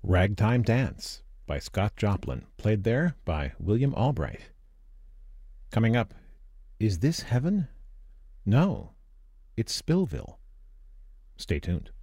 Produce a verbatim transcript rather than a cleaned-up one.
Ragtime Dance by Scott Joplin, played there by William Albright. Coming up, Is This Heaven? No, it's Spillville. Stay tuned.